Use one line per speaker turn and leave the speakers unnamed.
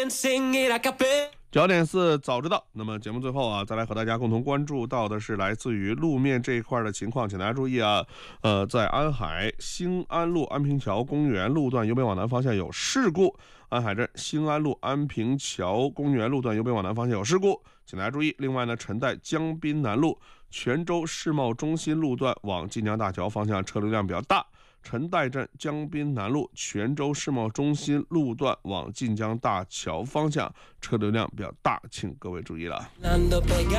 9:04早知道。那么节目最后啊，再来和大家共同关注到的是来自于路面这一块的情况，请大家注意啊，在安海兴安路安平桥公园路段由北往南方向有事故，安海镇兴安路安平桥公园路段由北往南方向有事故，请大家注意。另外呢，陈代江滨南路泉州世贸中心路段往晋江大桥方向车流量比较大。陈代镇江滨南路泉州世贸中心路段往晋江大桥方向车流量比较大，请各位注意了。